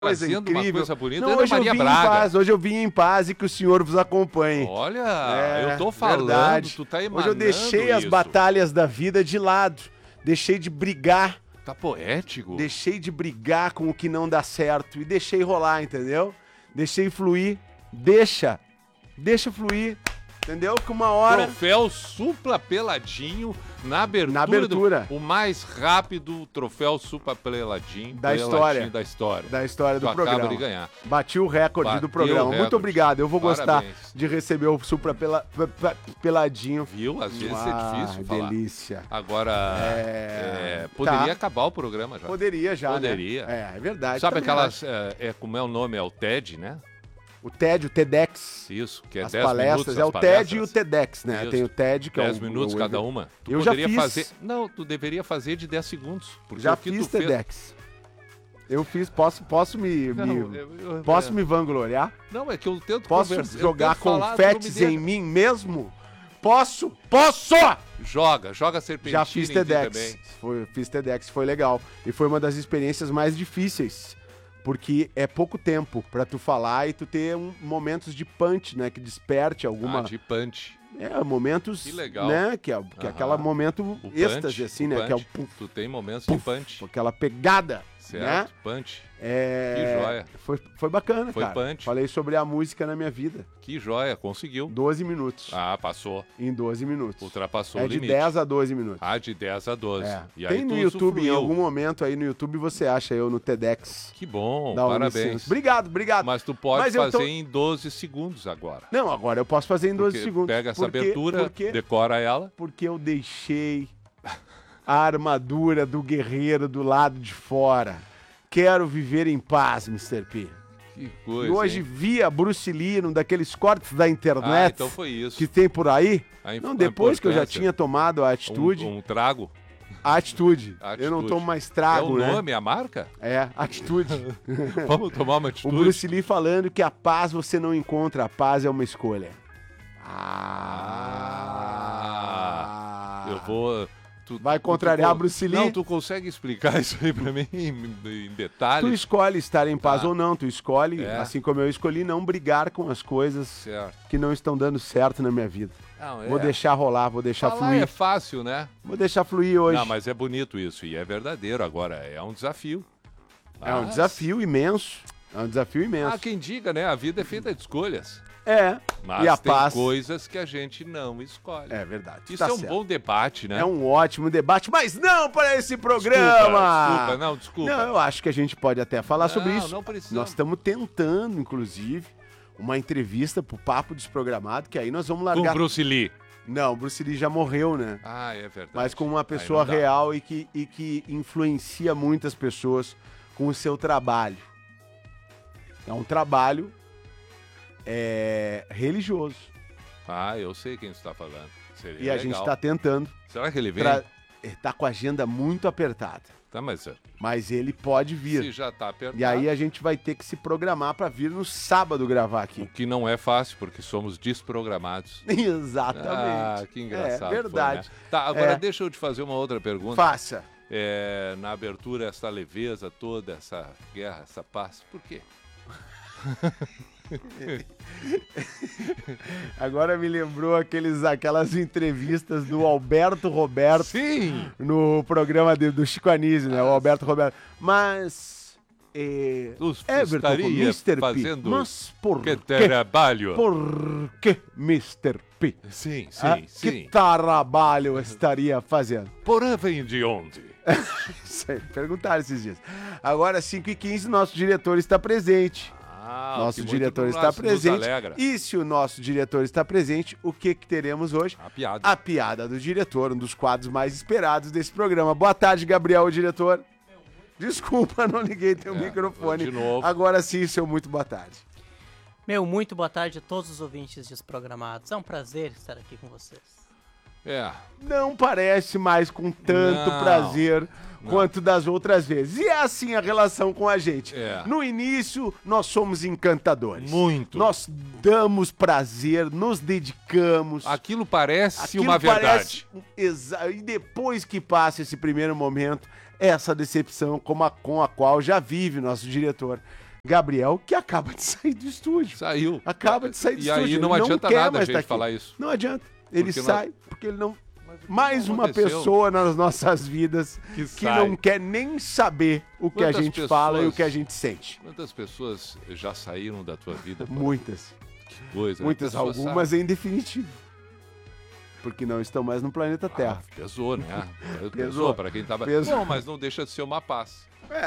coisa Fazendo incrível. uma coisa bonita. Não, Ana hoje eu Maria vim em Braga. paz, hoje eu vim em paz e que o Senhor vos acompanhe. Olha, É, eu tô falando, verdade. tu tá Hoje emanando eu deixei as isso. batalhas da vida de lado. Deixei de brigar. Tá poético. Deixei de brigar com o que não dá certo e deixei rolar, entendeu? Deixei fluir. Deixa fluir, entendeu? Que uma hora... Troféu Supla Peladinho na abertura. Na abertura. O mais rápido troféu Supla Peladinho Da história. da história. Da história do Tu programa. acaba de ganhar. Bati o recorde Bateu do programa. o Muito recorde. obrigado. Eu vou Parabéns. gostar de receber o Supra Peladinho. Viu? Às vezes é difícil falar. Delícia. Agora, poderia Tá. acabar o programa já. Poderia já, Poderia. né? É verdade. Sabe também aquelas, acho. como é o nome? É o TED, né? O TED, o TEDx. Isso, que é As 10 palestras. minutos. É as o TED e palestras. o TEDx, né? Isso. Tem o TED, que é 10 o... minutos o cada evento. uma. Tu Eu já poderia fiz. fazer. Não, tu deveria fazer de 10 segundos. Porque Já o que fiz tu fez- TEDx. Eu fiz, posso me posso me vangloriar? Não, é que eu tento Posso conversar, eu jogar tento falar, tu confetes não me em deixa. mim mesmo? Posso! Joga serpentina Já fiz em ti TEDx. também. Fiz TEDx, foi legal. E foi uma das experiências mais difíceis. Porque é pouco tempo pra tu falar e tu ter momentos de punch, né? Que desperte alguma... De punch. momentos... Que legal. Né? Que é aquele momento O êxtase, punch, assim, o né? Que é o punch. puf, Tu tem momentos puf, de punch. aquela pegada, Certo? né? Punch. É, Que joia. Foi bacana, Foi cara. punch. Falei sobre a música na minha vida. Que joia, conseguiu. 12 minutos. Ah, passou. Em 12 minutos. Ultrapassou É o de limite. 10 a 12 minutos. Ah, de 10 a 12. É. E Tem aí no tu YouTube, em usufruiu. algum momento aí no YouTube você acha eu no TEDx. Que bom, da parabéns. Unicentro. Obrigado. Mas tu pode Mas eu fazer tô- em 12 segundos agora. Não, agora eu posso fazer em 12 Porque segundos. pega essa Por quê? abertura, Por quê? decora ela. Porque eu deixei a armadura do guerreiro do lado de fora. Quero viver em paz, Mr. P. Que E coisa, hoje hein? via Bruce Lee num daqueles cortes da internet Ah, então foi isso. que tem por aí. A Não, depois que eu já importância. tinha tomado a atitude. Um trago. A atitude. Atitude. Eu não tomo mais É trago, o né? nome, a marca? É, atitude. Vamos tomar uma O atitude. Bruce Lee falando que a paz você não encontra, a paz é uma escolha. Eu vou... Vai contrariar Bruce Lee? Não, tu consegue explicar isso aí pra mim em Tu detalhes? escolhe estar em paz Tá. ou não, tu escolhe, É. assim como eu escolhi, não brigar com as coisas Certo. que não estão dando certo na minha vida. Não, Vou deixar rolar, vou deixar Falar fluir. é fácil, né? Vou deixar fluir hoje. Não, mas é bonito isso e é verdadeiro. Agora, é um desafio. É um Mas- desafio imenso. É um desafio imenso. Há quem diga, né? A vida é feita de escolhas. É. Mas E a tem paz. coisas que a gente não escolhe. É verdade. Isso tá é um certo. bom debate, né? É um ótimo debate, mas não para esse programa. Desculpa. Não, eu acho que a gente pode até falar sobre isso. Não precisa. Nós estamos tentando, inclusive, uma entrevista pro Papo Desprogramado, que aí nós vamos Com largar. Bruce Lee. Não, o Bruce Lee já morreu, né? Ah, é verdade. Mas com uma Aí pessoa não dá. real e que influencia muitas pessoas com o seu trabalho. É um trabalho religioso. Ah, eu sei quem você está falando. Seria E a legal. gente está tentando. Será que ele vem? Ele tá com a agenda muito apertada. Tá, mas Mas ele pode vir. se já tá apertado. E aí a gente vai ter que se programar para vir no sábado gravar O aqui. que não é fácil, porque somos desprogramados. Exatamente. Ah, que engraçado. É verdade. Foi, né? Tá, agora É. deixa eu te fazer uma outra pergunta. Faça. Na abertura, essa leveza toda, essa guerra, essa paz, por quê? Agora me lembrou aquelas entrevistas do Alberto Roberto Sim! no programa do Chico Anísio, né? O Alberto Roberto. Mas, Everton, estaria Mr. P. fazendo Mas por que quê? trabalho? Por que Mr. P? Sim, Ah, sim, que sim. trabalho estaria fazendo? Porã vem de onde? Isso aí, perguntaram esses dias. Agora, 5h15, nosso diretor está presente. Nosso diretor está presente. E se o nosso diretor está presente, o que teremos hoje? A piada. A piada do diretor, um dos quadros mais esperados desse programa. Boa tarde, Gabriel, o diretor. Desculpa, não liguei teu microfone. de novo. Agora sim, seu muito boa tarde. Muito boa tarde a todos os ouvintes desprogramados. É um prazer estar aqui com vocês. Não parece mais com tanto Não, prazer quanto das outras vezes. E é assim a relação com a gente. No início, nós somos encantadores. Muito. Nós damos prazer, nos dedicamos. Aquilo parece Aquilo uma verdade. E depois que passa esse primeiro momento, essa decepção com a qual já vive nosso diretor. Gabriel, que acaba de sair do estúdio. Saiu. Acaba de sair do estúdio. E aí não adianta nada a gente falar isso. Não adianta. Ele sai, porque ele não... Mais uma pessoa nas nossas vidas que não quer nem saber o que a gente fala e o que a gente sente. Quantas pessoas já saíram da tua vida? Muitas. Que coisa. Muitas, algumas em definitivo. Porque não estão mais no planeta Terra. Pesou, né? Pesou para quem tava... Não, mas não deixa de ser uma paz.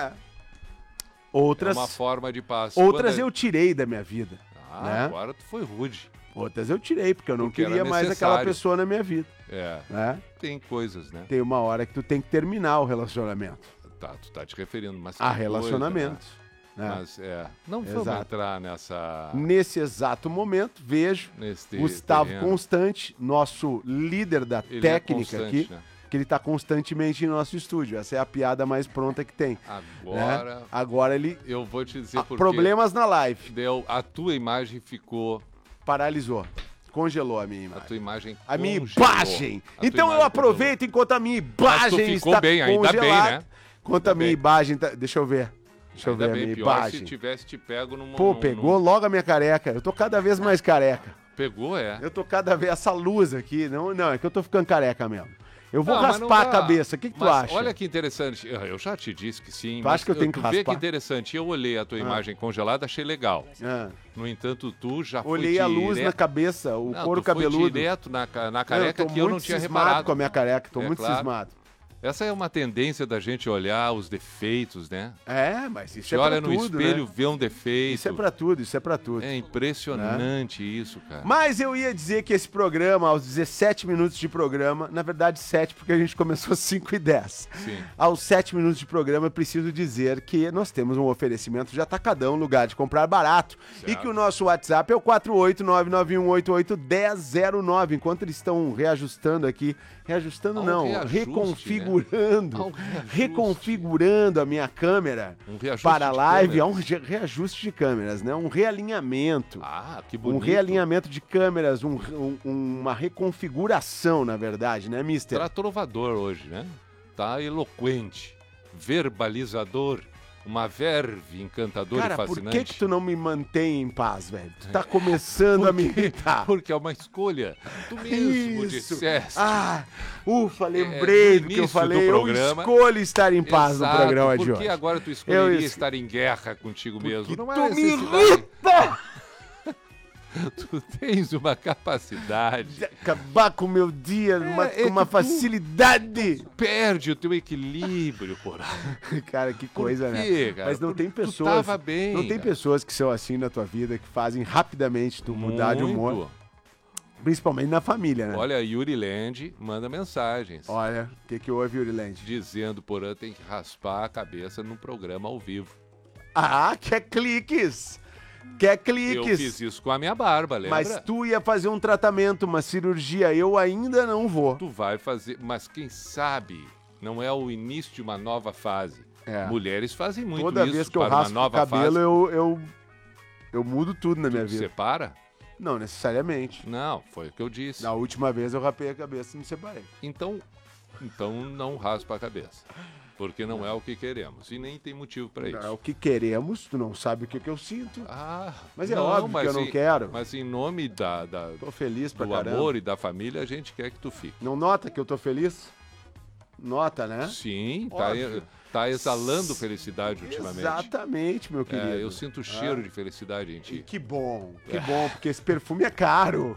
Outras... É uma forma de paz. Outras eu tirei da minha vida. Né? Agora tu foi rude. Outras eu tirei, porque eu não queria mais aquela pessoa na minha vida. Né? Tem coisas, né? Tem uma hora que tu tem que terminar o relacionamento. Tu tá te referindo, mas... A relacionamentos. Né? Mas, não vamos entrar nessa... Nesse exato momento, vejo Gustavo Constante, nosso líder da técnica aqui, né? Que ele tá constantemente em nosso estúdio. Essa é a piada mais pronta que tem. Agora... Né? Agora ele... Eu vou te dizer por quê. Problemas na live. A tua imagem ficou... Paralisou. Congelou a minha imagem. A tua imagem congelou. A minha imagem. Então eu aproveito enquanto a minha imagem está bem, ainda bem, né? Enquanto a minha imagem tá... Deixa eu ver. Deixa eu ver a minha imagem. Se tivesse te pego num... Pô, pegou logo a minha careca. Eu tô cada vez mais careca. Pegou, Eu tô cada vez... Essa luz aqui... Não, é que eu tô ficando careca mesmo. Eu vou raspar a cabeça. O que tu acha? Olha que interessante. Eu já te disse que sim. Tu acha que eu tenho que raspar? Vê que interessante. Eu olhei a tua imagem congelada, achei legal. No entanto, tu já foi olhei a luz na cabeça, o couro cabeludo. Foi direto na careca que eu não tinha reparado. Com a minha careca. Tô muito cismado. Essa é uma tendência da gente olhar os defeitos, né? Mas isso você é pra olha tudo, no espelho, né? Vê um defeito. Isso é pra tudo, isso é pra tudo. É impressionante isso, cara. Mas eu ia dizer que esse programa, aos 17 minutos de programa, na verdade 7, porque a gente começou às 5h10. Sim. Aos 7 minutos de programa, eu preciso dizer que nós temos um oferecimento de Atacadão, lugar de comprar barato. Certo. E que o nosso WhatsApp é o 48991881009. Enquanto eles estão reajustando aqui, reconfigurando. Né? Reconfigurando a minha câmera para a live. Há um reajuste de câmeras, né? Um realinhamento. Que bonito. Um realinhamento de câmeras, uma reconfiguração, na verdade, né, mister? Tá trovador hoje, né? Tá eloquente, verbalizador, uma verve encantadora e fascinante. Por que tu não me mantém em paz, velho? Tu tá começando a me irritar. Porque é uma escolha. Tu mesmo disseste. Ufa, lembrei do que eu falei. Eu escolho estar em paz no programa de hoje. Porque agora tu escolheria estar em guerra contigo mesmo. Não tu me irrita! Tu tens uma capacidade de acabar com o meu dia com uma facilidade. Perde o teu equilíbrio, porra. Cara, que coisa, né? Cara? Mas não tem pessoas. Tu tava bem, não tem pessoas que são assim na tua vida que fazem rapidamente tu mudar de humor. Principalmente na família, né? Olha, Yuri Land manda mensagens. Olha, o que houve, Yuri Land? Dizendo, porra, tem que raspar a cabeça no programa ao vivo. Quer cliques! Quer cliques. Eu fiz isso com a minha barba, lembra? Mas tu ia fazer um tratamento, uma cirurgia, eu ainda não vou. Tu vai fazer, mas quem sabe não é o início de uma nova fase. Mulheres fazem muito Toda isso. Vez que eu raspo o cabelo, eu mudo tudo na minha vida. Separa? Não, necessariamente. Não, foi o que eu disse. Na última vez eu rapei a cabeça e me separei. Então não raspa a cabeça. Porque não é o que queremos. E nem tem motivo para isso. Não é o que queremos, tu não sabe o que eu sinto. Mas é não, óbvio que eu não quero. Mas em nome tô feliz pra do caramba. Amor e da família, a gente quer que tu fique. Não nota que eu tô feliz? Nota, né? Sim, tá exalando felicidade ultimamente. Exatamente, meu querido. Eu sinto o cheiro de felicidade em ti. E que bom, porque esse perfume é caro.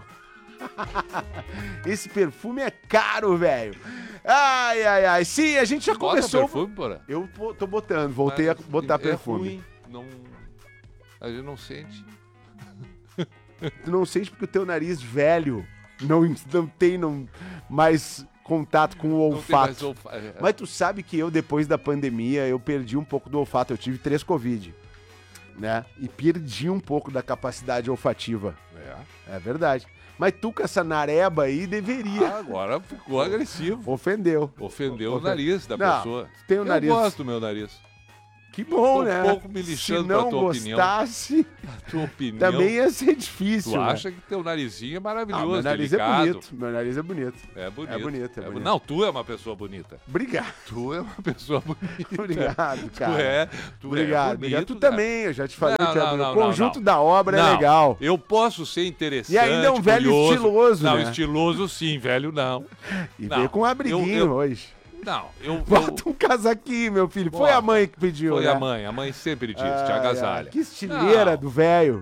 Esse perfume é caro, velho. Ai. Sim, a gente já começou. Bota perfume, porra? Eu tô botando, voltei a botar perfume. Ruim, a gente não sente. Tu não sente porque o teu nariz velho não tem mais contato com o olfato. Mas tu sabe que eu, depois da pandemia, eu perdi um pouco do olfato. Eu tive 3 Covid, né? E perdi um pouco da capacidade olfativa. É verdade. Mas tu com essa nareba aí deveria. Agora ficou agressivo. Ofendeu o nariz da pessoa. Tem o nariz. Eu gosto do meu nariz. Que bom, né? Um pouco me lixando Se não pra tua gostasse, a tua opinião. também ia ser difícil. Tu né? acha que teu narizinho é maravilhoso, Meu nariz delicado. é bonito. Meu nariz é bonito. É bonito. É bonito, é bonito. Não, tu é uma pessoa bonita. Obrigado. Tu é uma pessoa bonita. Obrigado, cara. Tu Obrigado. é bonito. Tu também, eu já te falei Não, que não, o conjunto não. da obra Não, é legal. Eu posso ser interessante, E ainda é um velho curioso. estiloso, Não, né? estiloso sim, velho não. E Não, veio com um abriguinho hoje. Não, Bota um casaquinho, meu filho. Foi a mãe que pediu, Foi né? a mãe sempre diz, te agasalha. Que estileira Não. do velho.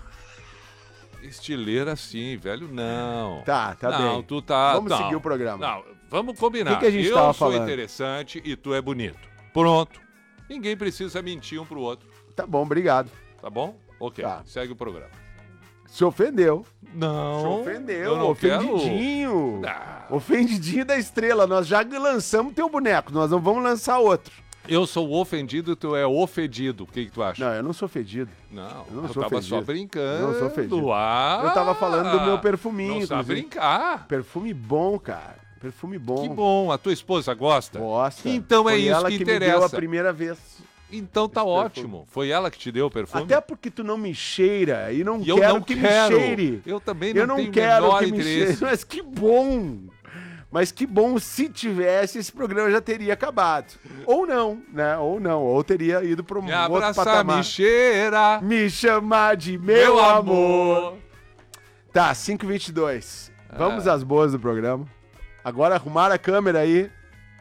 Estileira sim, velho não. Tá bem. Não, tu tá... Vamos não, seguir o programa. Não, vamos combinar. O que a gente eu tava sou falando? interessante e tu é bonito. Pronto. Ninguém precisa mentir um pro outro. Tá bom, obrigado. Tá bom? Ok, Tá. segue o programa. Se ofendeu. Não. Se ofendeu. eu não Ofendidinho. Quero... Ofendidinho da estrela. Nós já lançamos teu boneco. Nós não vamos lançar outro. Eu sou o ofendido e tu é ofedido. O que tu acha? Não, eu não sou fedido. Não, eu não eu sou tava fedido. só brincando. Não sou fedido. Ah, Eu tava falando do meu perfuminho, Não sabe inclusive. brincar. Perfume bom, cara. Perfume bom. Que bom. A tua esposa gosta? Gosta. Então é Foi isso ela que me deu a interessa. primeira vez. Então tá Esse ótimo. Foi ela que te deu o perfume? Até porque tu não me cheira e não E eu quero não que quero. me cheire. Eu também não, Eu não tenho quero menor que me cheire. interesse. Mas que bom. Mas que bom, se tivesse, esse programa já teria acabado. Ou não, né? Ou não. Ou teria ido para um Me outro abraça, patamar. me cheira. Me chamar de meu amor. Tá, 5h22. Vamos às boas do programa. Agora arrumar a câmera aí.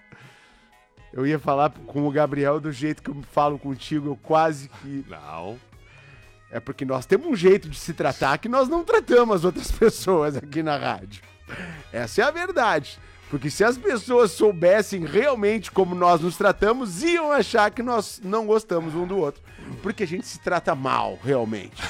Eu ia falar com o Gabriel do jeito que eu falo contigo, eu quase que... Não. É porque nós temos um jeito de se tratar que nós não tratamos as outras pessoas aqui na rádio. Essa é a verdade. Porque se as pessoas soubessem realmente como nós nos tratamos, iam achar que nós não gostamos um do outro. Porque a gente se trata mal, realmente.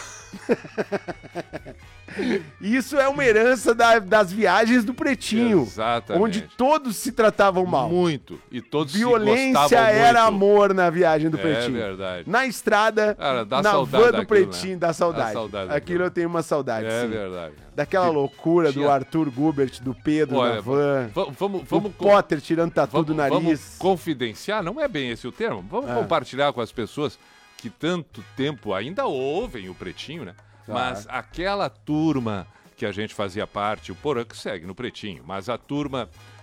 Isso é uma herança das viagens do Pretinho. Exatamente. Onde todos se tratavam mal. Muito. E todos se Violência gostavam era muito. amor na viagem do Pretinho. É verdade. Na estrada, Cara, dá na saudade van do daquilo, Pretinho, né? dá saudade. Dá saudade Aquilo daquilo. eu tenho uma saudade, É sim. verdade. Daquela loucura do tinha- Arthur Gubert, do Pedro na Olha, van. vamos Do Potter tirando tatu do Vamos nariz. confidenciar, não é bem esse o termo. Vamos compartilhar com as pessoas que tanto tempo ainda ouvem o Pretinho, né? Mas aquela turma que a gente fazia parte, o Porã que segue no Pretinho, mas a turma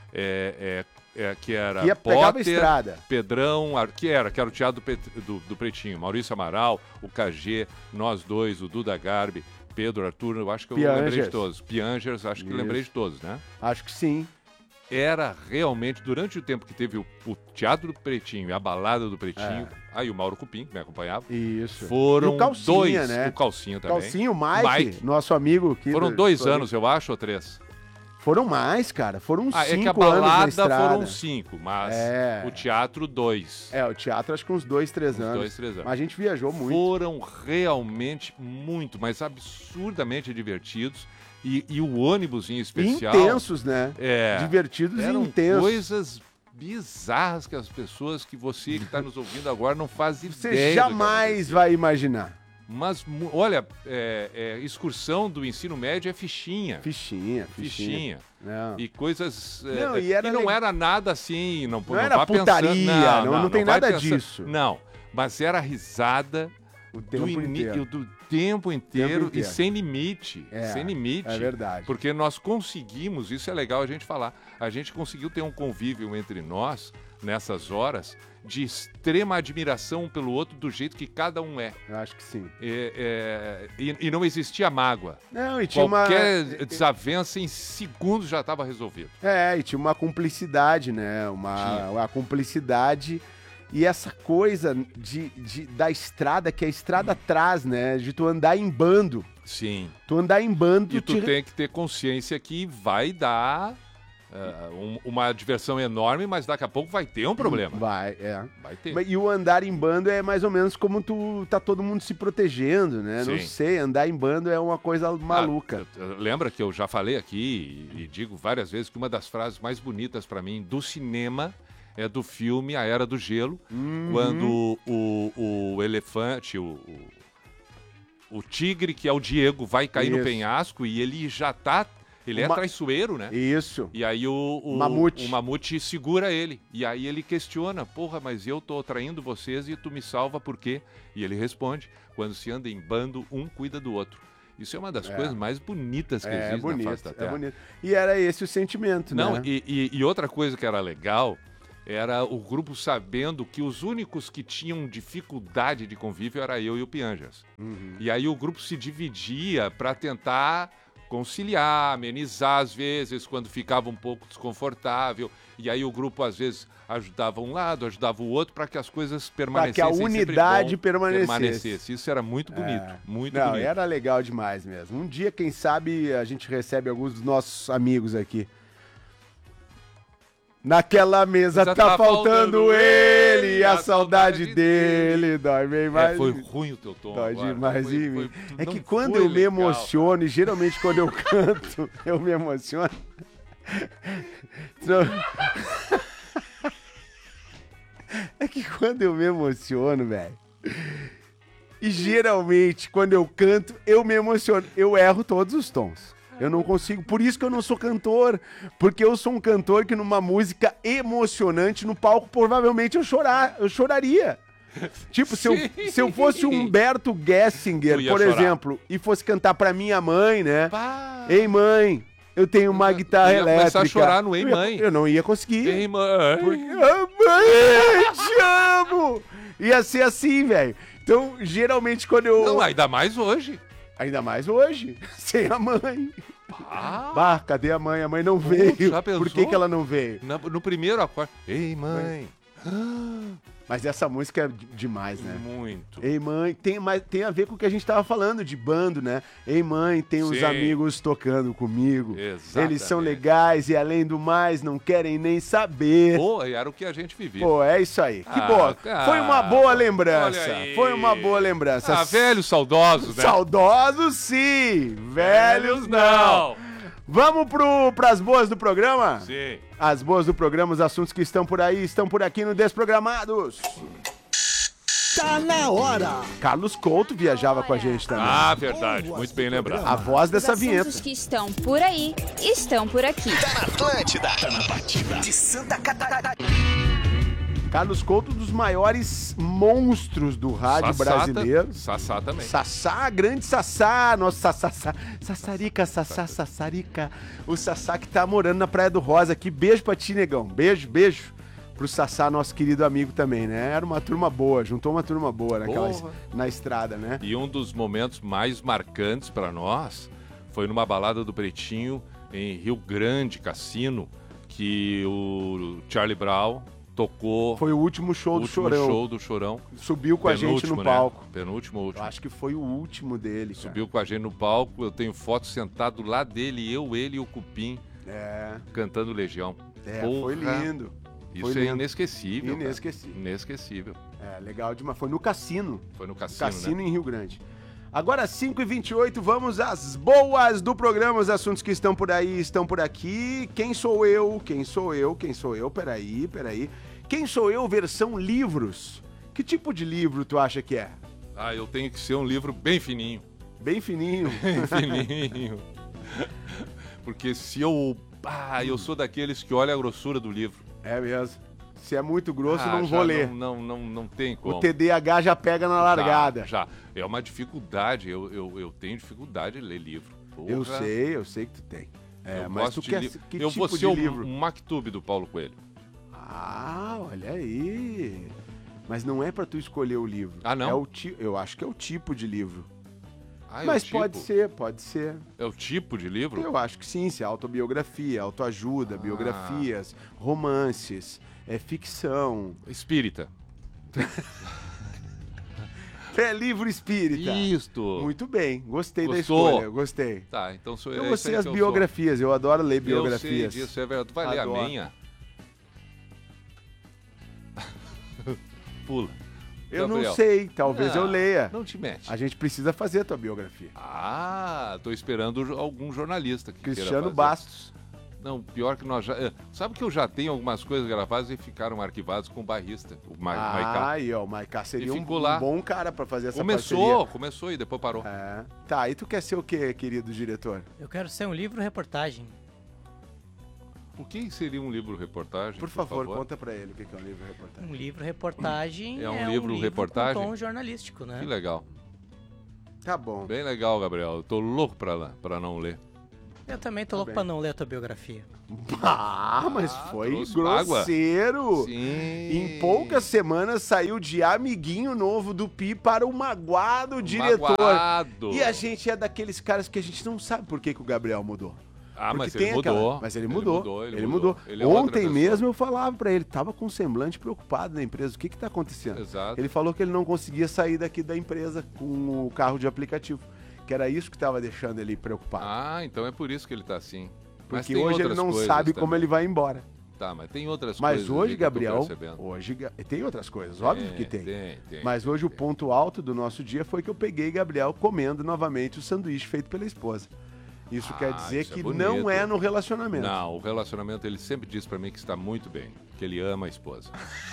que era Que pegava a Potter, estrada. Pedrão, que era o teatro do Pretinho, Maurício Amaral, o KG, nós dois, o Duda Garbi, Pedro, Arthur, eu acho que eu lembrei de todos. Piangers, acho que eu lembrei de todos, né? Acho que sim. Era realmente, durante o tempo que teve o Teatro do Pretinho e a Balada do Pretinho, aí o Mauro Cupim, que me acompanhava, Isso. foram E o Calcinha, dois, né? o Calcinha também. Calcinho, Mike, nosso amigo aqui. Foram 2 anos, eu acho, ou 3? Foram mais, cara. Foram 5 anos É que a na balada estrada. foram 5, mas o teatro 2. O teatro acho que uns 2, 3 anos. 2, 3 anos. Mas a gente viajou muito. Foram realmente muito, mas absurdamente divertidos. E o ônibus em especial... Intensos, né? É. Divertidos e Eram intensos. coisas bizarras que as pessoas, que você que está nos ouvindo agora não faz ideia. Você jamais vai imaginar. Mas, olha, excursão do ensino médio é fichinha. Fichinha. Não. E coisas... Não, e não era nada assim... Não era vá putaria, pensando, não tem vai nada pensando- disso. Não, mas era risada O tempo inteiro. do tempo inteiro e inteiro. sem limite. Sem limite. É verdade. Porque nós conseguimos, isso é legal a gente falar, a gente conseguiu ter um convívio entre nós, nessas horas, de extrema admiração um pelo outro, do jeito que cada um é. Eu acho que sim. E não existia mágoa. Não, e tinha Qualquer desavença em segundos já estava resolvido. e tinha uma cumplicidade, né? Uma cumplicidade e essa coisa da estrada, que a estrada traz, né? De tu andar em bando. Sim. Tu andar em bando... E tu tem que ter consciência que vai dar uma diversão enorme, mas daqui a pouco vai ter um problema. Vai ter. E o andar em bando é mais ou menos como tá todo mundo se protegendo, né? Sim. Não sei, andar em bando é uma coisa maluca. Lembra que eu já falei aqui e digo várias vezes que uma das frases mais bonitas para mim do cinema é do filme A Era do Gelo, quando o elefante, o tigre, que é o Diego, vai cair no penhasco e ele já tá Ele é traiçoeiro, né? Isso. E aí o Mamute segura ele. E aí ele questiona, porra, mas eu tô traindo vocês e tu me salva por quê? E ele responde, quando se anda em bando, um cuida do outro. Isso é uma das coisas mais bonitas que existe na face da Terra. É bonito. E era esse o sentimento, né? Não, e outra coisa que era legal era o grupo sabendo que os únicos que tinham dificuldade de convívio era eu e o Pianjas. E aí o grupo se dividia para tentar conciliar, amenizar às vezes, quando ficava um pouco desconfortável. E aí o grupo às vezes ajudava um lado, ajudava o outro para que as coisas permanecessem. Para que a unidade permanecesse. Isso era muito bonito, bonito. Era legal demais mesmo. Um dia, quem sabe, a gente recebe alguns dos nossos amigos aqui. Naquela mesa tá faltando ele, a saudade dele, dói bem mais. Foi ruim o teu tom. Dói agora. demais em mim. É que quando eu me emociono, e geralmente quando eu canto, eu me emociono. É que quando eu me emociono, velho, e geralmente quando eu canto, eu me emociono. Eu erro todos os tons. Eu não consigo, por isso que eu não sou cantor, porque eu sou um cantor que numa música emocionante no palco provavelmente eu choraria. Tipo, se eu fosse o Humberto Gessinger, por exemplo, e fosse cantar pra minha mãe, né? Ei, mãe, eu tenho uma guitarra elétrica. Começar a chorar no Ei, mãe. Eu não ia conseguir. Ei, mãe. Porque, mãe, te amo. Ia ser assim, velho. Então, geralmente quando eu... Não, ainda mais hoje. Ainda mais hoje, sem a mãe. Cadê a mãe? A mãe não veio. Já pensou? Por que ela não veio? No primeiro acorde. Ei, mãe. Mas essa música é demais, né? Muito. Ei, mãe, tem a ver com o que a gente tava falando de bando, né? Ei, mãe, tem uns amigos tocando comigo. Exatamente. Eles são legais e, além do mais, não querem nem saber. Pô, era o que a gente vivia. Pô, é isso aí. Que bom. Foi uma boa lembrança. Foi uma boa lembrança. Velhos saudosos, né? Saudosos, sim. Velhos, não. Vamos pras boas do programa? Sim. As boas do programa, os assuntos que estão por aí, estão por aqui no Desprogramados. Tá na hora. Carlos Couto viajava com a gente também. Verdade. Muito bem lembrado. A voz dessa vinheta. Os que estão por aí, estão por aqui. Tá na Atlântida. Tá na batida de Santa Catarina. Carlos Couto, dos maiores monstros do rádio brasileiro. Sassá também. Sassá, grande Sassá. Nossa, Sassarica, Sassarica. O Sassá que tá morando na Praia do Rosa aqui. Beijo pra ti, negão. Beijo pro Sassá, nosso querido amigo também, né? Era uma turma boa, juntou uma turma boa na estrada, né? E um dos momentos mais marcantes pra nós foi numa balada do Pretinho, em Rio Grande, Cassino, que o Charlie Brown tocou. Foi o último show do Chorão. Show do Chorão. Subiu com a gente no palco. Né? Penúltimo ou último. Eu acho que foi o último dele. Subiu com a gente no palco. Eu tenho foto sentado lá dele, ele e o Cupim. Cantando Legião. Foi lindo. Isso é inesquecível. Inesquecível. Legal demais. Foi no Cassino. Foi no Cassino, Cassino, né? Em Rio Grande. Agora, 5h28, vamos às boas do programa. Os assuntos que estão por aí, estão por aqui. Quem sou eu? Peraí. Quem sou eu, versão livros. Que tipo de livro tu acha que é? Eu tenho que ser um livro bem fininho. Bem fininho? Bem fininho. Porque se eu... eu sou daqueles que olha a grossura do livro. É mesmo. Se é muito grosso, não vou ler. Não tem como. O TDAH já pega na largada. Já. É uma dificuldade. Eu tenho dificuldade de ler livro. Porra. Eu sei que tu tem. Mas tu quer que eu tipo vou ser de livro? um Maktub do Paulo Coelho. Olha aí. Mas não é pra tu escolher o livro. Não? Eu acho que é o tipo de livro. Mas tipo? Pode ser. É o tipo de livro? Eu acho que sim, se é autobiografia, autoajuda, biografias, romances, ficção. Espírita. Livro espírita. Isto. Muito bem, gostei da Gostou? escolha, gostei. Tá, então sou eu. Eu gostei das biografias, eu adoro ler biografias. Eu sei disso, é verdade. Tu vai ler a minha? Pula. Eu Gabriel. não sei, talvez eu leia. Não te mete. A gente precisa fazer a tua biografia. Tô esperando algum jornalista que Cristiano queira fazer. Bastos. Não, pior que nós já... Sabe que eu já tenho algumas coisas gravadas e ficaram arquivadas com o barrista, o Maiká. Aí, ó, o Maiká seria um lá. bom cara pra fazer essa parceria. Começou e depois parou. Tá, e tu quer ser o quê, querido diretor? Eu quero ser um livro-reportagem. O que seria um livro-reportagem? Por favor, conta pra ele o que é um livro-reportagem. Um livro-reportagem é um livro-reportagem com tom jornalístico, né? Que legal. Tá bom. Bem legal, Gabriel. Eu tô louco pra não ler. Eu também tô louco pra não ler a tua biografia. Mas foi grosseiro. Sim. Em poucas semanas saiu de amiguinho novo do Pi para o magoado diretor. E a gente é daqueles caras que a gente não sabe por que o Gabriel mudou. Mas ele mudou. Mas ele mudou. Ele mudou. Ele é Ontem mesmo eu falava pra ele, tava com um semblante preocupado na empresa. O que tá acontecendo? Exato. Ele falou que ele não conseguia sair daqui da empresa com o carro de aplicativo. Que era isso que tava deixando ele preocupado. Então é por isso que ele tá assim. Porque hoje ele não sabe como ele vai embora. Tá, mas tem outras Mas coisas. hoje, Gabriel, tem outras coisas, óbvio que tem. Mas hoje o ponto alto do nosso dia foi que eu peguei Gabriel comendo novamente o sanduíche feito pela esposa. Isso quer dizer que não é no relacionamento. Não, o relacionamento ele sempre diz pra mim que está muito bem, que ele ama a esposa.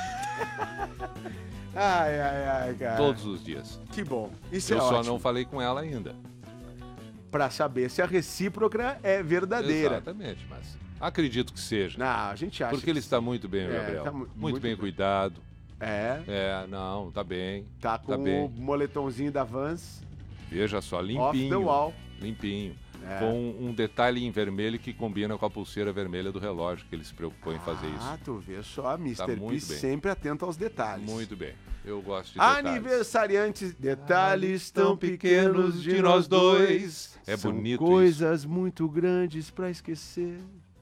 Ai, cara. Todos os dias. Que bom. Isso eu só não falei com ela ainda. Pra saber se a recíproca é verdadeira. Exatamente, mas acredito que seja. Não, a gente acha. Porque ele está muito bem, Gabriel. Tá muito bem cuidado. Não, tá bem. Tá com o moletomzinho da Vans. Veja só, limpinho. Off the wall. Limpinho. Com um detalhe em vermelho que combina com a pulseira vermelha do relógio, que ele se preocupou em fazer isso. Tu vê só, Mr. P sempre atento aos detalhes. Muito bem, eu gosto de detalhes. Aniversariantes, detalhes tão pequenos de nós dois. É São bonito coisas isso. muito grandes pra esquecer.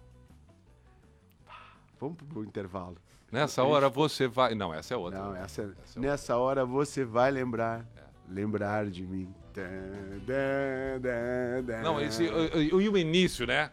Vamos pro intervalo. Nessa hora você vai... Não, essa é outra. Não, nessa hora você vai lembrar. Lembrar de mim. Não, e o início, né?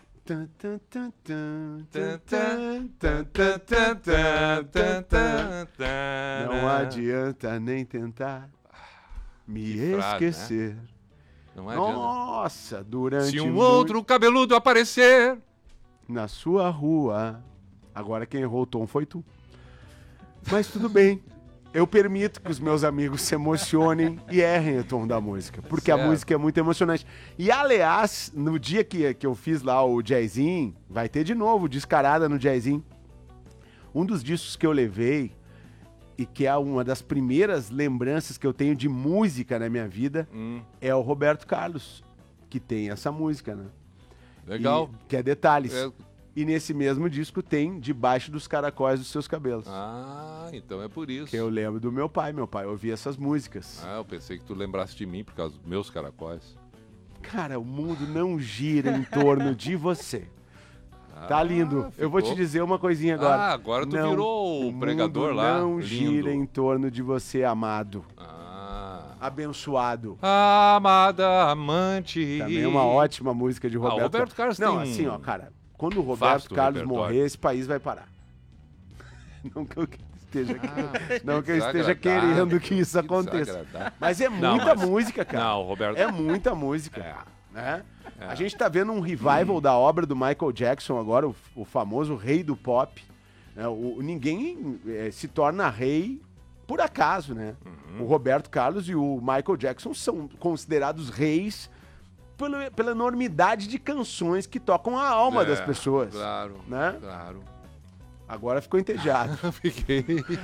Não adianta nem tentar me esquecer. Né? Não adianta. Nossa, durante se outro cabeludo aparecer na sua rua. Agora quem errou o tom foi tu. Mas tudo bem. Eu permito que os meus amigos se emocionem e errem o tom da música, porque a música é muito emocionante. E, aliás, no dia que eu fiz lá o jazzinho, vai ter de novo Descarada no jazzinho. Um dos discos que eu levei, e que é uma das primeiras lembranças que eu tenho de música na minha vida, é o Roberto Carlos, que tem essa música, né? Legal. Que é Detalhes. E nesse mesmo disco tem Debaixo dos Caracóis dos Seus Cabelos. Então é por isso. Que eu lembro do meu pai ouvia essas músicas. Eu pensei que tu lembrasse de mim por causa dos meus caracóis. Cara, o mundo não gira em torno de você. Tá lindo. Ficou. Eu vou te dizer uma coisinha agora. Agora tu virou o pregador lá. Não lindo. gira em torno de você, amado. Abençoado. Amada amante. Também é uma ótima música de Roberto Carlos. Não, assim, ó, cara. Quando o Roberto Carlos morrer, esse país vai parar. Não que eu esteja querendo que isso aconteça. Mas é muita música, cara. Não, Roberto... É muita música. Né? A gente tá vendo um revival da obra do Michael Jackson agora, o famoso rei do pop. Ninguém se torna rei por acaso, né? O Roberto Carlos e o Michael Jackson são considerados reis pela enormidade de canções que tocam a alma das pessoas. Claro, né? Claro. Agora ficou entediado. Fiquei.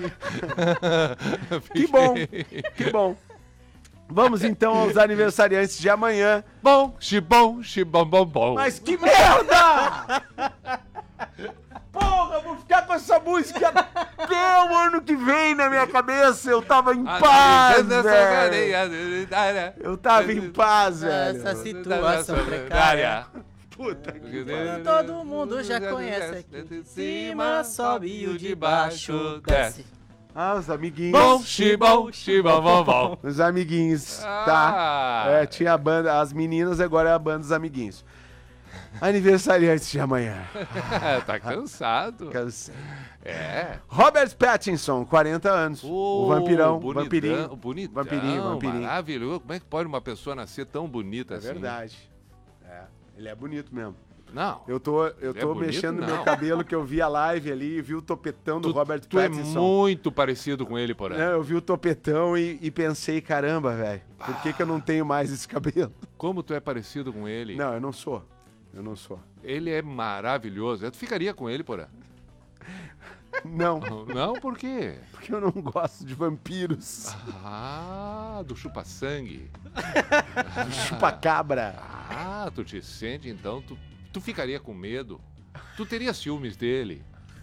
Que bom. Vamos então aos aniversariantes de amanhã. Bom. Mas que merda! Porra, vou ficar com essa música até o ano que vem na minha cabeça. Eu tava em paz, velho. Eu tava em paz, velho. Essa situação precária. Puta que todo mundo já conhece aqui. De cima sobe e o de baixo desce. Os amiguinhos. Bom. Os amiguinhos, tá? Tinha a banda, as meninas, agora é a banda dos amiguinhos. Aniversariantes de amanhã. Tá cansado. Cansei. Robert Pattinson, 40 anos. O vampirão. Bonitão, Vampirinho. Maravilhoso. Como é que pode uma pessoa nascer tão bonita assim? É verdade. Ele é bonito mesmo. Não. Eu tô bonito, mexendo no meu não. cabelo, que eu vi a live ali, vi o topetão do Robert Tu é Pattinson. muito parecido com ele, Porã. Eu vi o topetão e pensei, caramba, velho, por que eu não tenho mais esse cabelo? Como tu é parecido com ele? Não, eu não sou. Ele é maravilhoso. Tu ficaria com ele, Porã? Não, Não, por quê? porque eu não gosto de vampiros. Ah, do chupa-sangue. Chupa-cabra. Ah, tu te sente, então, tu ficaria com medo? Tu teria ciúmes dele?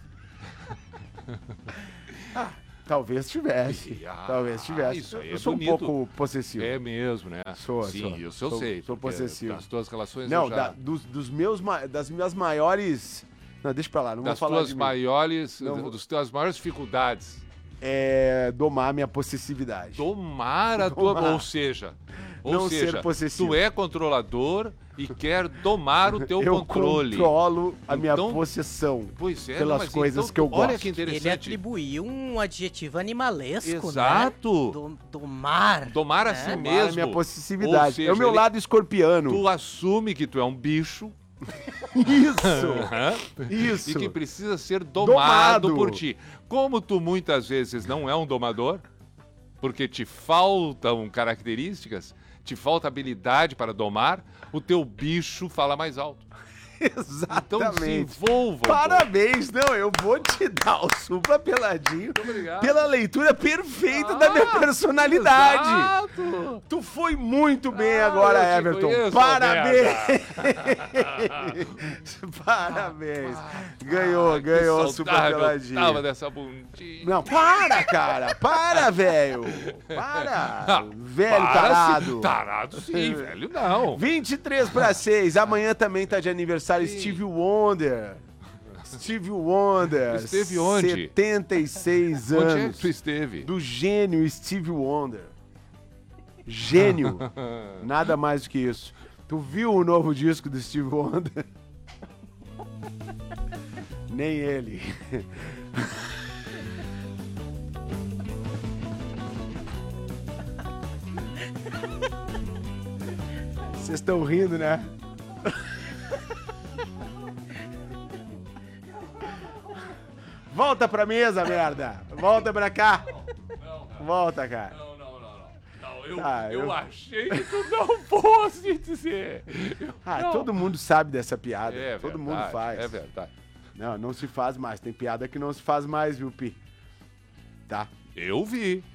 Talvez tivesse. Talvez tivesse. Isso aí Eu é sou bonito. um pouco possessivo. É mesmo, né? Sou. Isso eu sei. Sou porque possessivo. Das tuas relações Não, eu já... das minhas maiores... Não, deixa pra lá, não das vou falar tuas de mim. maiores... Não. Das tuas maiores dificuldades. É domar minha possessividade. Domar a tua... Ou seja, Não ser possessivo. tu é controlador e quer domar o teu Eu controle. controlo a minha Então- possessão Pois é, pelas mas coisas então, que eu olha gosto. que interessante. Ele atribuiu um adjetivo animalesco, Exato. né? Do mar. Domar a né? si Domar mesmo. a minha possessividade. Ou seja, é o meu ele- lado escorpiano. Tu assume que tu é um bicho Isso. e que precisa ser domado Domado. por ti. Como tu muitas vezes não é um domador, porque te faltam características, te falta habilidade para domar, o teu bicho fala mais alto. Então se Exatamente. envolva. Parabéns, não, eu vou te dar o supla peladinho obrigado. pela leitura perfeita da minha personalidade. Exato. Tu foi muito bem Ah, agora, eu te Everton. conheço, Parabéns. Parabéns. Ganhou o supla Tava peladinho. dessa bundinha. Não, para, cara. Para, velho. Para. Ah, Velho para, tarado. sim. Tarado sim, velho não. 23/6. Amanhã também tá de aniversário Stevie Wonder. Stevie Wonder. Esteve onde? 76 Onde é que anos. tu esteve? Do gênio Stevie Wonder. Gênio. Nada mais do que isso. Tu viu o novo disco do Stevie Wonder? Nem ele. Vocês estão rindo, né? Volta pra mesa, merda! Volta pra cá! Volta, cara. Não. Eu achei que tu não fosse dizer. Não. Todo mundo sabe dessa piada. É Todo verdade, mundo faz. É verdade. Não se faz mais. Tem piada que não se faz mais, viu, Pi? Tá. Eu vi.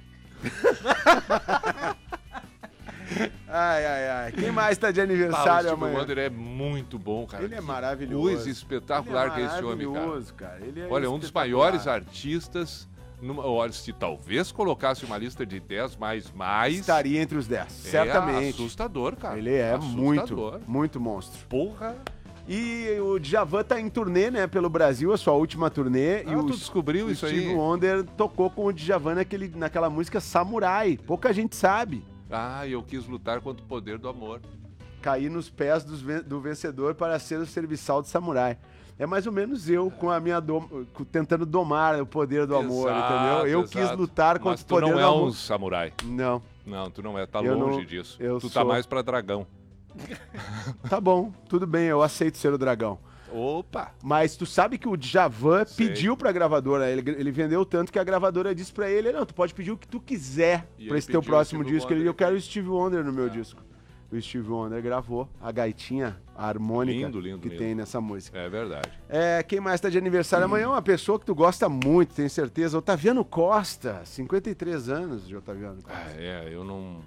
Ai. Quem mais tá de O aniversário Stevie amanhã? Wonder é muito bom, cara. Ele é Que maravilhoso. Coisa espetacular que é esse homem, cara. maravilhoso, cara. Ele é Olha, um dos espetacular. maiores artistas. Olha, se talvez colocasse uma lista de 10 mais. Estaria entre os 10, É certamente. assustador, cara. Ele é Assustador. muito monstro. Porra. E o Djavan tá em turnê, né, pelo Brasil, a sua última turnê. E Tu descobriu o isso Stevie aí? Wonder tocou com o Djavan naquela música Samurai. Pouca gente sabe. Ah, eu quis lutar contra o poder do amor. Cair nos pés do vencedor para ser o serviçal de samurai. É mais ou menos eu com a minha tentando domar o poder do amor, Exato, entendeu? Eu exato. quis lutar contra Mas o tu poder não do é amor. um samurai. Não, Não, tu não é. Tá Eu longe não- disso. eu Tu sou- tá mais pra dragão. tá bom, tudo bem, eu aceito ser o dragão. Opa! Mas tu sabe que o Djavan Sei. pediu pra gravadora, ele vendeu tanto que a gravadora disse pra ele, não, tu pode pedir o que tu quiser E pra ele esse teu pediu o próximo Stevie disco. Ele, Wonder. eu quero o Stevie Wonder no meu disco. O Stevie Wonder gravou a gaitinha, a harmônica Lindo que mesmo. tem nessa música. É verdade. Quem mais tá de aniversário amanhã é uma pessoa que tu gosta muito, tenho certeza. Otaviano Costa, 53 anos de Otaviano Costa. Eu não.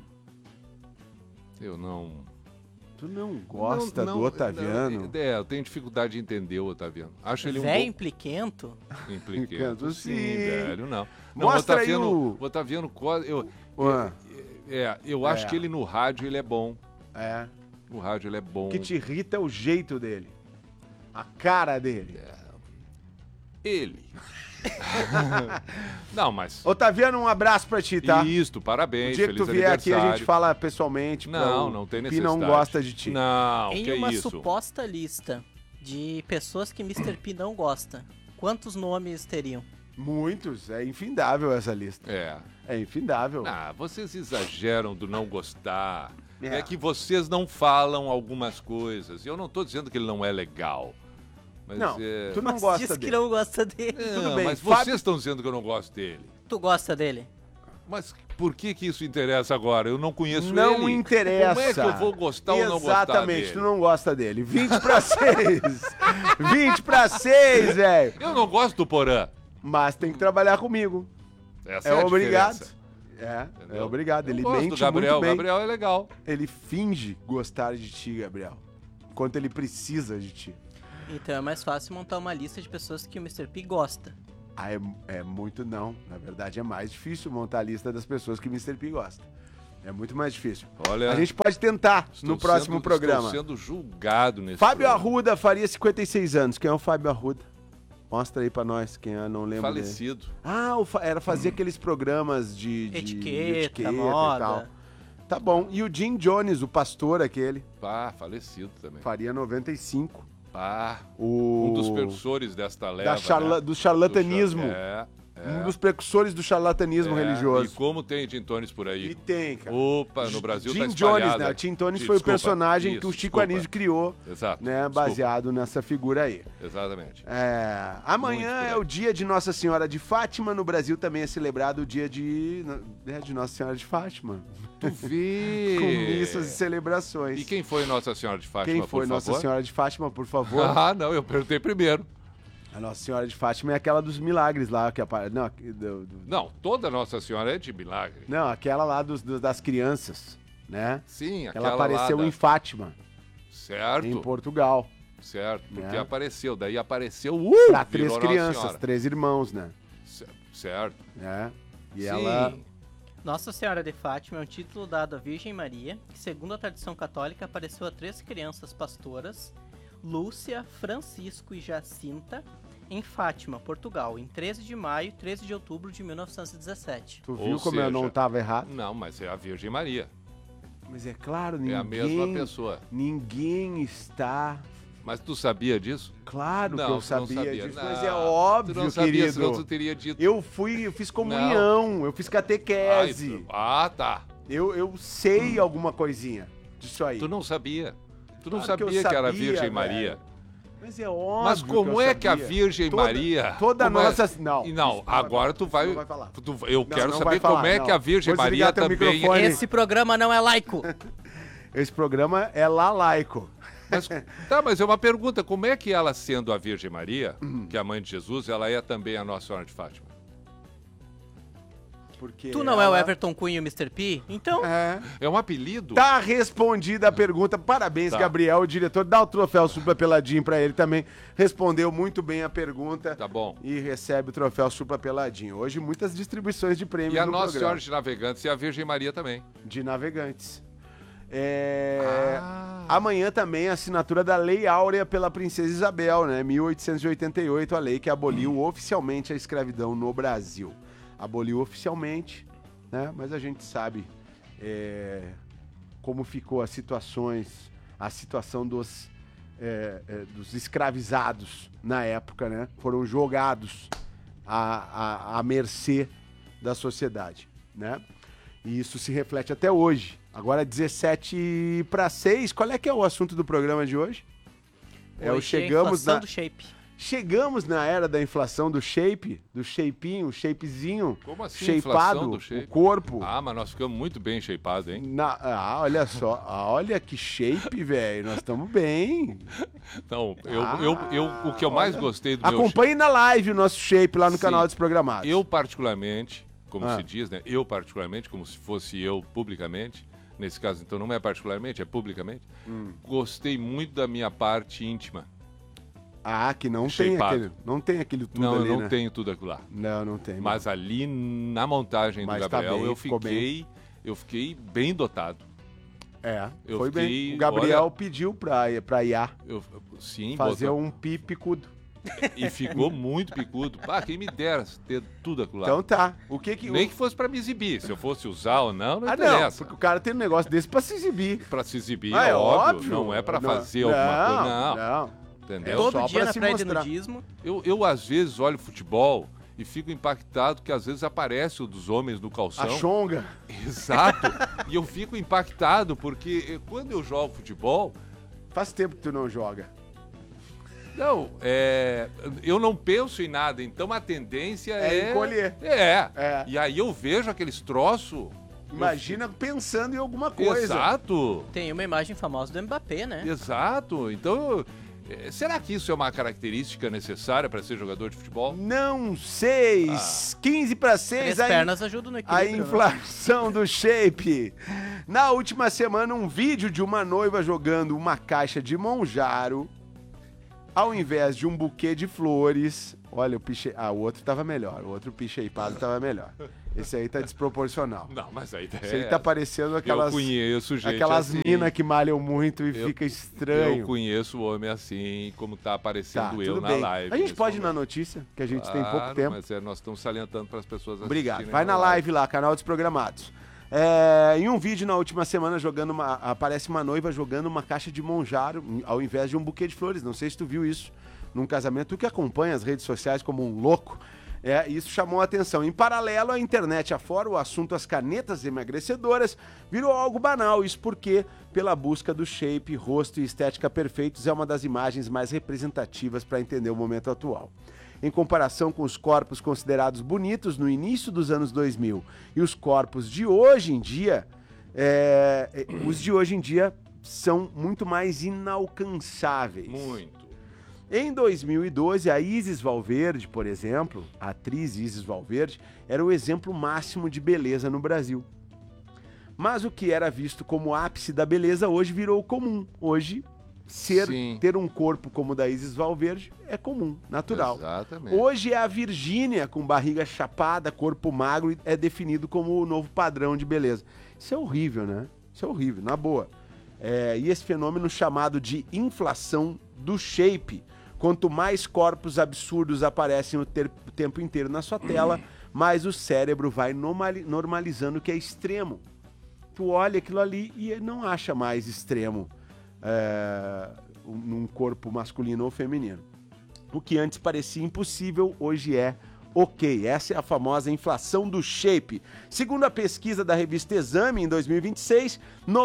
Tu não gosta do Otaviano? Eu tenho dificuldade de entender o Otaviano. Acho ele um Zé bom Impliquento? implicante. Sim. Velho, não. Não, Mostra aí o Otaviano Costa. Eu acho que ele no rádio ele é bom. É. No rádio ele é bom. O que te irrita é o jeito dele. A cara dele. Ele. Não, mas. Otaviano, um abraço pra ti, tá? Isto, parabéns. O dia que tu feliz vier aqui a gente aniversário. fala pessoalmente. Não tem Pi necessidade. não gosta de ti. Não, Em que é uma isso? suposta lista de pessoas que Mr. P não gosta, quantos nomes teriam? Muitos. É infindável essa lista. É. É infindável. Vocês exageram do não gostar. É que vocês não falam algumas coisas. Eu não tô dizendo que ele não é legal. Mas Não, tu não gosta diz dele. que não gosta dele. Tudo bem, mas Fábio- vocês estão dizendo que eu não gosto dele. Tu gosta dele? Mas por que isso interessa agora? Eu não conheço ele. Não interessa. Como é que eu vou gostar ou não gostar dele? Exatamente, tu não gosta dele. 20 pra 6. 20 pra 6, velho. Eu não gosto do Porã. Mas tem que trabalhar comigo. Essa É a obrigado. diferença. É Entendeu? obrigado. Eu Ele gosto mente do Gabriel. muito bem. Gabriel é legal. Ele finge gostar de ti, Gabriel. Enquanto ele precisa de ti. Então é mais fácil montar uma lista de pessoas que o Mr. P gosta. Ah, é muito não. Na verdade, é mais difícil montar a lista das pessoas que o Mr. P gosta. É muito mais difícil. Olha, A gente pode tentar estou no próximo programa. Estou sendo julgado nesse Fábio programa. Arruda faria 56 anos. Quem é o Fábio Arruda? Mostra aí pra nós, quem não lembra dele. Falecido. Ah, fazia aqueles programas de Etiqueta, e moda. tal. Tá bom. E o Jim Jones, o pastor aquele, Ah, falecido também. faria 95. Ah, O... um dos precursores desta leva, né? do charlatanismo. É, Um dos precursores do charlatanismo E religioso. como tem Tim Tones por E aí? tem, cara. Opa, no Brasil Jim tá Jones, espalhada. né? O Tim Tones foi o Desculpa, personagem que o isso, Chico desculpa. Anísio criou, Exato. né? desculpa. Baseado nessa figura aí. Exatamente. Amanhã Muito por é aí. o dia de Nossa Senhora de Fátima. No Brasil também é celebrado o dia de Nossa Senhora de Fátima. Tu vê. Com missas e celebrações. E quem foi Nossa Senhora de Fátima, Quem foi por Nossa favor? Senhora de Fátima, por favor? Ah, não, eu perguntei primeiro. A Nossa Senhora de Fátima é aquela dos milagres lá. Não, toda Nossa Senhora é de milagre. Não, aquela lá das crianças, né? Sim, Ela aquela apareceu lá da... em Fátima, Certo, em Portugal. certo, porque Né? apareceu. Daí apareceu... Pra 3 virou Nossa crianças, Senhora. 3 irmãos, né? Certo. né? E Sim. ela... Nossa Senhora de Fátima é um título dado à Virgem Maria, que segundo a tradição católica apareceu a 3 crianças pastoras, Lúcia, Francisco e Jacinta, em Fátima, Portugal, em 13 de maio e 13 de outubro de 1917. Tu viu Ou como eu não seja, tava errado? Não, mas é a Virgem Maria. Mas é claro, É a mesma pessoa. Ninguém está... Mas tu sabia disso? Claro que Não, eu tu não sabia sabia. disso, Não, mas é tu óbvio, não sabia, querido. senão tu teria dito. Eu fiz comunhão, eu fiz catequese. Tá. Eu sei alguma coisinha disso aí. Tu não sabia. Tu não Claro que eu sabia que era a sabia, Virgem velho. Maria. Mas é óbvio. Mas como eu é que a sabia. Virgem Maria... Toda como é- nossa... Não. E não, isso agora tu vai... não vai falar. Eu quero não saber vai falar, como é não. que a Virgem Vou Maria desligar teu também... microfone. Esse programa não é laico. Esse programa é laico. Mas é uma pergunta, como é que ela, sendo a Virgem Maria, que é a mãe de Jesus, ela é também a Nossa Senhora de Fátima? Porque Tu não é o ela- Everton Cunha e o Mr. P? Então, É um apelido? Tá respondida a pergunta. Parabéns, Tá. Gabriel, o diretor. Dá o troféu Supla Peladinho pra ele também. Respondeu muito bem a pergunta. Tá bom. E recebe o troféu Supla Peladinho. Hoje, muitas distribuições de prêmios E a no Nossa programa. Senhora de Navegantes e a Virgem Maria também. De navegantes. Ah. Amanhã também a assinatura da Lei Áurea pela Princesa Isabel, né? 1888, a lei que aboliu oficialmente a escravidão no Brasil. Aboliu oficialmente, né? Mas a gente sabe como ficou a situação dos escravizados na época, né? Foram jogados à mercê da sociedade, né? E isso se reflete até hoje. Agora 17 para 6, qual é que é o assunto do programa de hoje? hoje é a inflação do shape. Chegamos na era da inflação do shape, do shapinho, o shapezinho, Como assim, inflação shapeado, do shape? o corpo. Ah, mas nós ficamos muito bem shapeados, hein? Olha só, olha que shape, velho, nós estamos bem. Não, o que eu mais gostei do meu Acompanhe na live o nosso shape lá no Sim. canal Desprogramados. Eu particularmente, como Ah. se diz, né? Eu particularmente, como se fosse eu publicamente, nesse caso então não é particularmente, é publicamente, gostei muito da minha parte íntima. Que não tem Shapeado. aquele tudo Não, ali, eu não né? tenho tudo aquilo lá. Não tem. Mas ali na montagem Mas do tá Gabriel bem, ficou eu fiquei bem dotado. foi eu bem. fiquei- O Gabriel olha- pediu pra IA Sim, fazer botou- um pi picudo. e ficou muito picudo. Quem me dera ter tudo aquilo lá. Então tá. O que que... Nem que fosse pra me exibir. Se eu fosse usar ou não, não não, interessa. porque o cara tem um negócio desse pra se exibir. Pra se exibir, É óbvio. Não é pra fazer alguma coisa. Não. Não. Entendeu? É só Todo dia pra na se praia de mostrar. nudismo. Eu às vezes olho futebol e fico impactado que às vezes aparece o dos homens no calção. A chonga. Exato. E eu fico impactado porque quando eu jogo futebol... Faz tempo que tu não joga. Não, eu não penso em nada, então a tendência é... encolher. E aí eu vejo aqueles troços... Imagina pensando em alguma coisa. Exato. Tem uma imagem famosa do Mbappé, né? Exato. Então, será que isso é uma característica necessária para ser jogador de futebol? Não sei. 15 para 6. Três pernas ajudam no A equilíbrio. inflação do shape. Na última semana, um vídeo de uma noiva jogando uma caixa de Monjaro ao invés de um buquê de flores. Olha, o piche... o outro tava melhor. O outro picheipado tava melhor. Esse aí tá desproporcional. Não, mas aí Esse aí tá parecendo aquelas... Eu conheço gente aquelas assim. minas que malham muito e fica estranho. Eu conheço o homem assim, como tá aparecendo eu tudo na bem. live. A gente pode ir na notícia, que a gente tem pouco tempo. Mas nós estamos salientando para as pessoas Obrigado. Vai na live lá, canal Desprogramados. Em um vídeo na última semana, aparece uma noiva jogando uma caixa de Monjaro ao invés de um buquê de flores. Não sei se tu viu isso num casamento. Tu que acompanha as redes sociais como um louco, isso chamou a atenção. Em paralelo, a internet afora, o assunto as canetas emagrecedoras virou algo banal. Isso porque, pela busca do shape, rosto e estética perfeitos, é uma das imagens mais representativas para entender o momento atual. Em comparação com os corpos considerados bonitos no início dos anos 2000 e os corpos de hoje em dia, os de hoje em dia são muito mais inalcançáveis. Muito. Em 2012, a Isis Valverde, por exemplo, a atriz Isis Valverde, era o exemplo máximo de beleza no Brasil. Mas o que era visto como ápice da beleza hoje virou comum. Hoje, ter um corpo como o da Isis Valverde é comum, natural. Exatamente. Hoje é a Virgínia com barriga chapada, corpo magro, é definido como o novo padrão de beleza. Isso é horrível, né? Isso é horrível, na boa. E esse fenômeno chamado de inflação do shape. Quanto mais corpos absurdos aparecem o tempo inteiro na sua tela, mais o cérebro vai normalizando o que é extremo. Tu olha aquilo ali e não acha mais extremo num corpo masculino ou feminino. O que antes parecia impossível, hoje é ok. Essa é a famosa inflação do shape. Segundo a pesquisa da revista Exame, em 2026,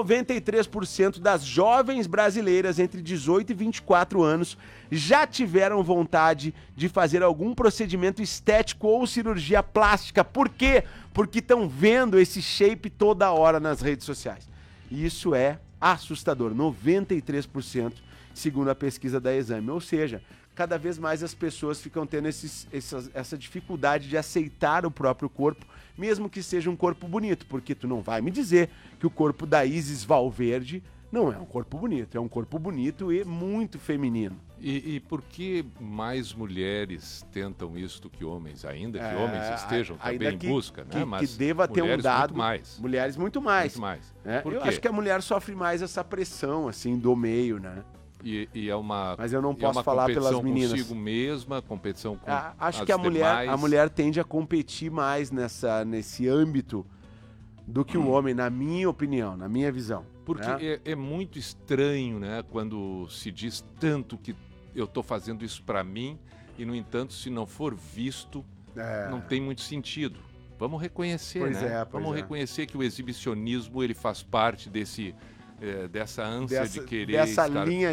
93% das jovens brasileiras entre 18 e 24 anos já tiveram vontade de fazer algum procedimento estético ou cirurgia plástica. Por quê? Porque estão vendo esse shape toda hora nas redes sociais. E isso é assustador. 93%, segundo a pesquisa da Exame. Ou seja, cada vez mais as pessoas ficam tendo essa dificuldade de aceitar o próprio corpo, mesmo que seja um corpo bonito, porque tu não vai me dizer que o corpo da Isis Valverde não é um corpo bonito, é um corpo bonito e muito feminino. E por que mais mulheres tentam isso do que homens? Ainda que homens estejam também em busca, né? Mas que deva ter um dado. Muito mais. Mulheres muito mais. Muito mais. Eu acho que a mulher sofre mais essa pressão, assim, do meio, né? E é uma, mas eu não posso falar pelas meninas. Consigo mesma, competição com acho que a mulher tende a competir mais nesse âmbito do que o homem, na minha opinião, na minha visão. Porque é muito estranho, né, quando se diz tanto que eu estou fazendo isso para mim e, no entanto, se não for visto, não tem muito sentido. Vamos reconhecer, Vamos reconhecer que o exibicionismo ele faz parte dessa ânsia de querer dessa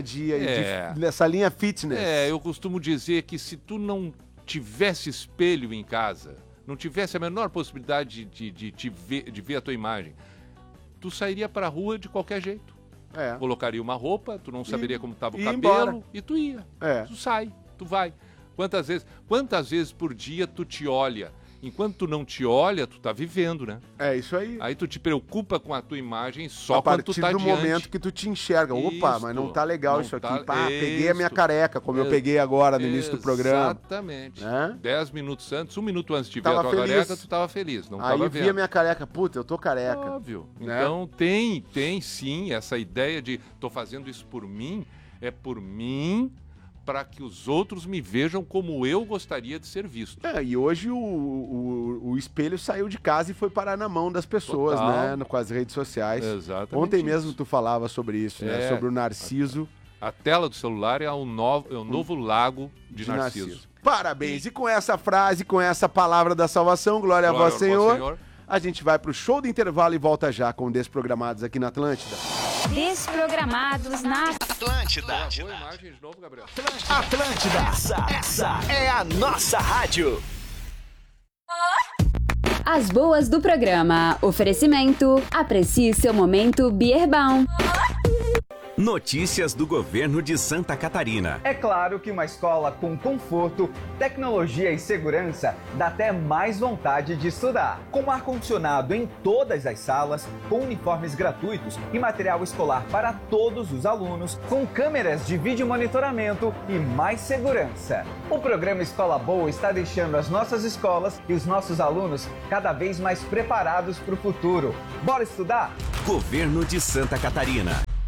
linha fitness. Eu costumo dizer que se tu não tivesse espelho em casa, não tivesse a menor possibilidade de ver a tua imagem, tu sairia pra rua de qualquer jeito. Colocaria uma roupa, tu não saberia como estava o cabelo embora. E tu ia. Tu sai, tu vai. Quantas vezes por dia tu te olha? Enquanto tu não te olha, tu tá vivendo, né? É isso aí. Aí tu te preocupa com a tua imagem só quando tu tá diante. A partir do momento que tu te enxerga. Opa, mas não tá legal isso aqui. Peguei a minha careca, como eu peguei agora no início do programa. Exatamente. 10 minutos antes, 1 minuto antes de ver a tua careca, tu tava feliz. Não tava vendo. Aí via minha careca. Puta, eu tô careca. Óbvio. Então tem sim essa ideia de tô fazendo isso por mim. É por mim, para que os outros me vejam como eu gostaria de ser visto. E hoje o espelho saiu de casa e foi parar na mão das pessoas, né? Com as redes sociais. Exatamente. Ontem mesmo tu falava sobre isso, né? Sobre o Narciso. A tela do celular é o novo lago de Narciso. Parabéns. E com essa frase, com essa palavra da salvação, glória a vós, Senhor, a gente vai pro show do intervalo e volta já com Desprogramados aqui na Atlântida. Desprogramados na Atlântida. Boa imagem de novo, Gabriel. Atlântida. Essa é a nossa rádio. As boas do programa. Oferecimento. Aprecie seu momento Beerbaum. Notícias do governo de Santa Catarina. É claro que uma escola com conforto, tecnologia e segurança dá até mais vontade de estudar. Com ar-condicionado em todas as salas, com uniformes gratuitos e material escolar para todos os alunos, com câmeras de vídeo monitoramento e mais segurança. O programa Escola Boa está deixando as nossas escolas e os nossos alunos cada vez mais preparados para o futuro. Bora estudar? Governo de Santa Catarina.